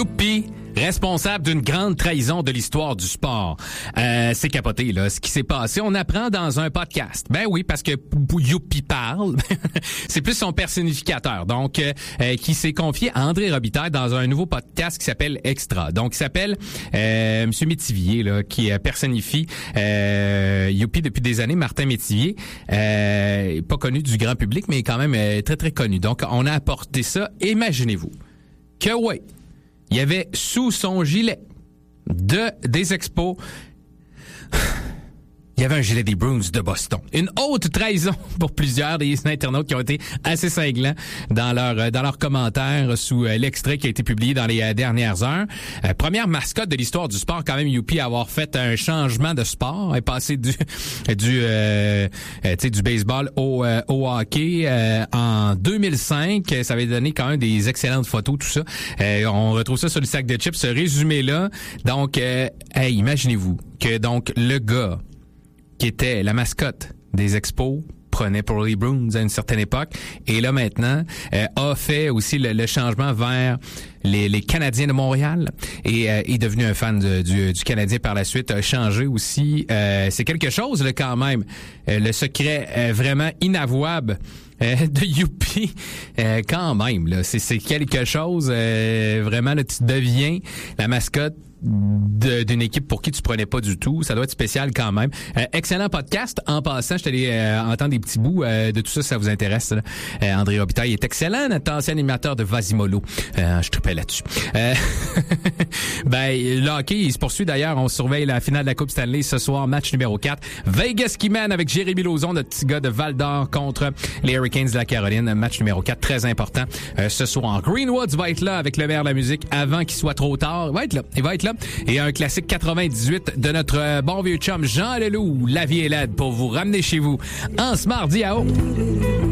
Youpi! Responsable d'une grande trahison de l'histoire du sport. C'est capoté, là, ce qui s'est passé. On apprend dans un podcast. Ben oui, parce que Youpi parle. C'est plus son personnificateur. Donc, qui s'est confié à André Robitaille dans un nouveau podcast qui s'appelle Extra. Donc, il s'appelle Monsieur Métivier, là, qui personnifie Youpi depuis des années, Martin Métivier. Pas connu du grand public, mais quand même très, très connu. Donc, on a apporté ça. Imaginez-vous que, ouais, il y avait sous son gilet des Expos, il y avait un gilet des Bruins de Boston. Une haute trahison pour plusieurs des internautes qui ont été assez cinglants dans leurs commentaires sous l'extrait qui a été publié dans les dernières heures. Première mascotte de l'histoire du sport, quand même, Youpi, à avoir fait un changement de sport, est passé du baseball au hockey en 2005. Ça avait donné quand même des excellentes photos, tout ça. On retrouve ça sur le sac de chips, ce résumé-là. Donc, imaginez-vous que donc le gars qui était la mascotte des Expos, prenait pour les Bruins à une certaine époque, et là maintenant a fait aussi le changement vers les Canadiens de Montréal et est devenu un fan du Canadien par la suite, a changé aussi. C'est quelque chose là, quand même, le secret vraiment inavouable de Youpi, quand même là, c'est quelque chose vraiment là, tu deviens la mascotte d'une équipe pour qui tu prenais pas du tout. Ça doit être spécial quand même. Excellent podcast. En passant, je t'allais entendre des petits bouts de tout ça si ça vous intéresse. André Robitaille est excellent, notre ancien animateur de Vasimolo. Je tripais là-dessus. Le hockey, il se poursuit d'ailleurs. On surveille la finale de la Coupe Stanley ce soir, match numéro 4. Vegas qui mène avec Jérémy Lauzon, notre petit gars de Val-d'Or contre les Hurricanes de la Caroline. Match numéro 4, très important. Ce soir, Greenwoods va être là avec le maire de la musique avant qu'il soit trop tard. Il va être là. Et un classique 98 de notre bon vieux chum Jean Leloup, La vie est laide, pour vous ramener chez vous en ce mardi à haut.